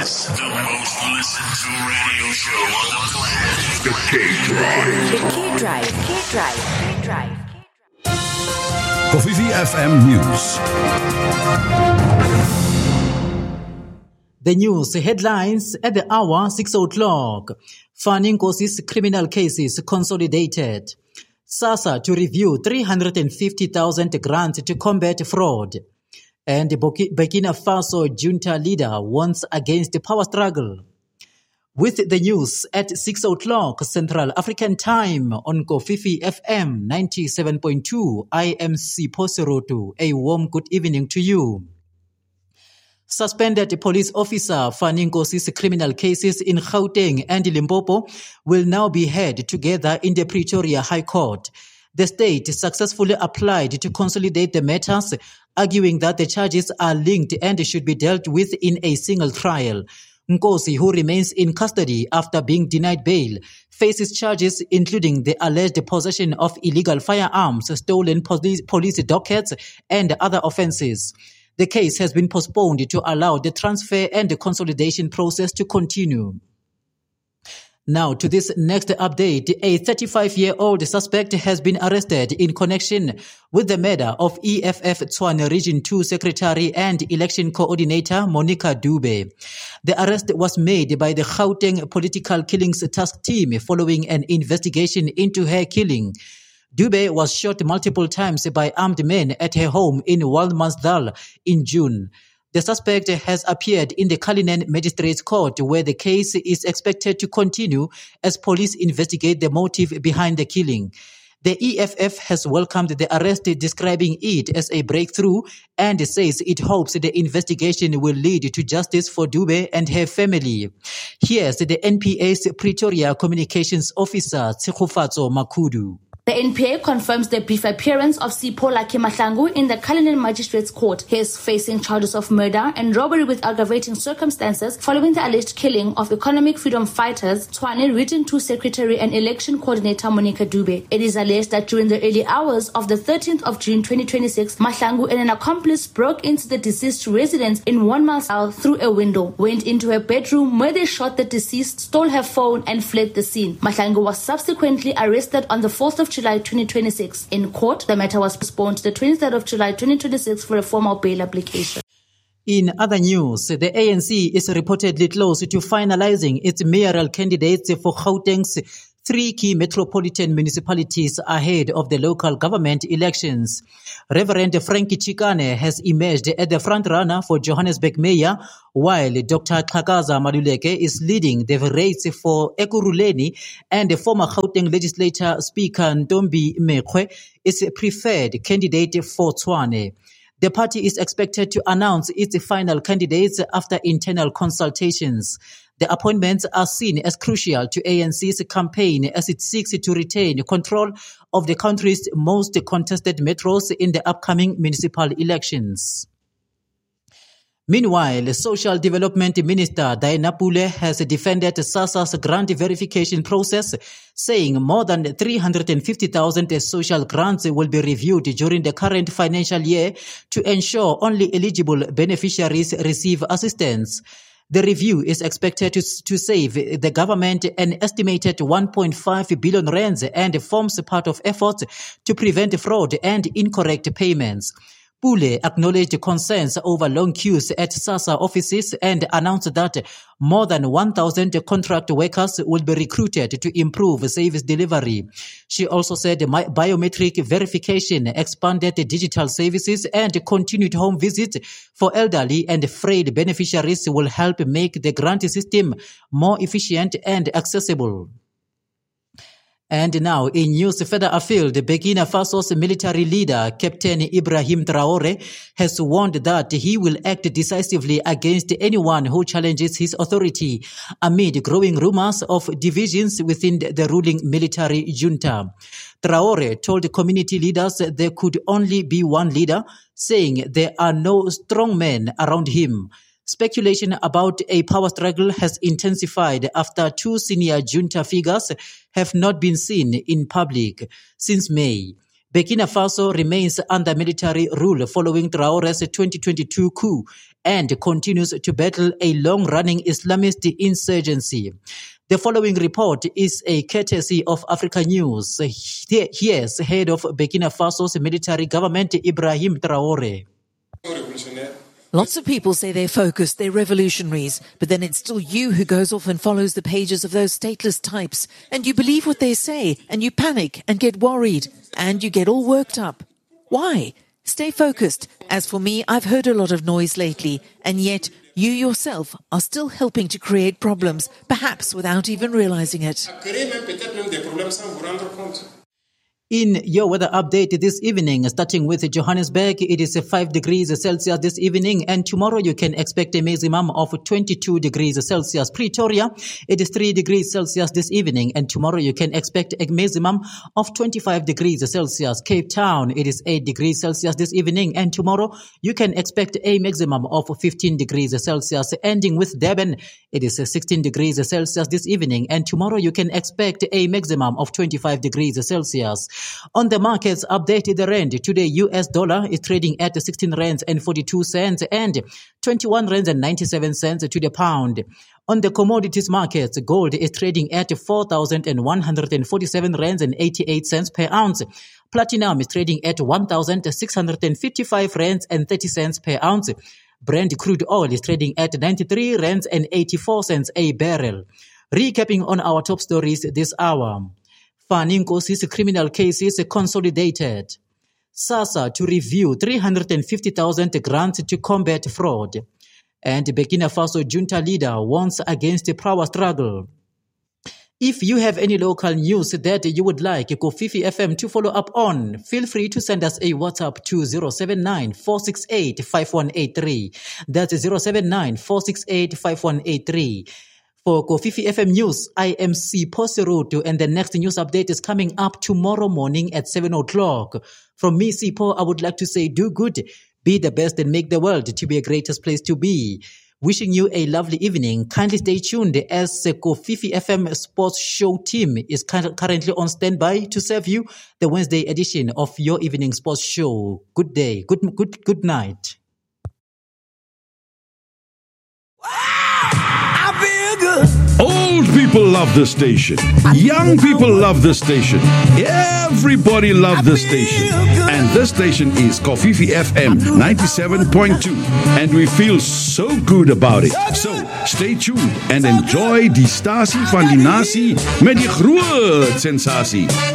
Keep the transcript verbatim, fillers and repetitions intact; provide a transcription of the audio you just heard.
This, the most listened to radio show on the planet. The K-Drive. The K-Drive. K-Drive. K-Drive. Kofifi F M News. The news headlines at the hour six o'clock. Fanny Nkosi's criminal cases consolidated. SASSA to review three hundred fifty thousand grants to combat fraud. And Burkina Faso junta leader warns against the power struggle. With the news at six o'clock Central African Time on Kofifi F M ninety-seven point two, I am Sipho Serotu. A warm good evening to you. Suspended police officer Fanny Nkosi's criminal cases in Gauteng and Limpopo will now be heard together in the Pretoria High Court. The state successfully applied to consolidate the matters, arguing that the charges are linked and should be dealt with in a single trial. Nkosi, who remains in custody after being denied bail, faces charges including the alleged possession of illegal firearms, stolen police, police dockets, and other offences. The case has been postponed to allow the transfer and the consolidation process to continue. Now to this next update. A thirty-five-year-old suspect has been arrested in connection with the murder of E F F Tshwane Region two Secretary and Election Coordinator Monica Dube. The arrest was made by the Gauteng Political Killings Task Team following an investigation into her killing. Dube was shot multiple times by armed men at her home in Walmansdal in June. The suspect has appeared in the Cullinan Magistrates Court, where the case is expected to continue as police investigate the motive behind the killing. The E F F has welcomed the arrest, describing it as a breakthrough, and says it hopes the investigation will lead to justice for Dube and her family. Here's the N P A's Pretoria Communications Officer, Tshekgofatso Makudu. The N P A confirms the brief appearance of Sipho Lucky Mahlangu in the Cullinan Magistrates Court. He is facing charges of murder and robbery with aggravating circumstances following the alleged killing of economic freedom fighters Tshwane Region two Secretary and Election Coordinator Monica Dube. It is alleged that during the early hours of the thirteenth of June twenty twenty-six, Mahlangu and an accomplice broke into the deceased residence in one mile south through a window, went into her bedroom where they shot the deceased, stole her phone and fled the scene. Mahlangu was subsequently arrested on the fourth of July twenty twenty-six. In court, the matter was postponed to the twenty-third of July twenty twenty-six for a formal bail application. In other news, the A N C is reportedly close to finalizing its mayoral candidates for Gauteng's three key metropolitan municipalities ahead of the local government elections. Reverend Frankie Chikane has emerged as the front-runner for Johannesburg mayor, while Doctor Xhakaza Maluleke is leading the race for Ekurhuleni, and the former Gauteng Legislature Speaker Ntombi Mekgwe is a preferred candidate for Tshwane. The party is expected to announce its final candidates after internal consultations. The appointments are seen as crucial to A N C's campaign as it seeks to retain control of the country's most contested metros in the upcoming municipal elections. Meanwhile, Social Development Minister Diana Pule has defended SASSA's grant verification process, saying more than three hundred fifty thousand social grants will be reviewed during the current financial year to ensure only eligible beneficiaries receive assistance. The review is expected to, to save the government an estimated one point five billion rands and forms part of efforts to prevent fraud and incorrect payments. Pule acknowledged concerns over long queues at SASSA offices and announced that more than one thousand contract workers will be recruited to improve service delivery. She also said biometric verification, expanded digital services, and continued home visits for elderly and frail beneficiaries will help make the grant system more efficient and accessible. And now, in news further afield, Burkina Faso's military leader, Captain Ibrahim Traore, has warned that he will act decisively against anyone who challenges his authority amid growing rumors of divisions within the ruling military junta. Traore told community leaders there could only be one leader, saying there are no strongmen around him. Speculation about a power struggle has intensified after two senior junta figures have not been seen in public since May. Burkina Faso remains under military rule following Traore's twenty twenty-two coup and continues to battle a long-running Islamist insurgency. The following report is a courtesy of Africa News. Here's head of Burkina Faso's military government, Ibrahim Traore. Lots of people say they're focused, they're revolutionaries, but then it's still you who goes off and follows the pages of those stateless types, and you believe what they say, and you panic and get worried, and you get all worked up. Why? Stay focused. As for me, I've heard a lot of noise lately, and yet you yourself are still helping to create problems, perhaps without even realizing it. In your weather update this evening, starting with Johannesburg, it is five degrees Celsius this evening, and tomorrow you can expect a maximum of twenty-two degrees Celsius. Pretoria, it is three degrees Celsius this evening, and tomorrow you can expect a maximum of twenty-five degrees Celsius. Cape Town, it is eight degrees Celsius this evening, and tomorrow you can expect a maximum of fifteen degrees Celsius. Ending with Durban, it is sixteen degrees Celsius this evening, and tomorrow you can expect a maximum of twenty-five degrees Celsius. On the markets, updated the rand. Today, U S dollar is trading at sixteen rands and forty-two cents and twenty-one rands and ninety-seven cents to the pound. On the commodities markets, gold is trading at four thousand one hundred forty-seven rands and eighty-eight cents per ounce. Platinum is trading at one thousand six hundred fifty-five rands and thirty cents per ounce. Brent crude oil is trading at ninety-three rands and eighty-four cents a barrel. Recapping on our top stories this hour. Fanny Nkosi's criminal cases consolidated. SASSA to review three hundred fifty thousand grants to combat fraud. And Burkina Faso junta leader warns against the power struggle. If you have any local news that you would like Kofifi F M to follow up on, feel free to send us a WhatsApp to zero seven nine, four six eight, five one eight three. That's zero seven nine, four six eight, five one eight three. For Kofifi F M News, I am Sipho Serutu, and the next news update is coming up tomorrow morning at seven o'clock. From me, Sipho, I would like to say do good, be the best, and make the world to be a greatest place to be. Wishing you a lovely evening. Kindly stay tuned as the Kofifi F M Sports Show team is currently on standby to serve you the Wednesday edition of your evening sports show. Good day, good good good night. Old people love this station. Young people love this station. Everybody loves this station. And this station is Kofifi F M ninety-seven point two. And we feel so good about it. So, stay tuned and enjoy die stasie van die nasie met die groot sensasie.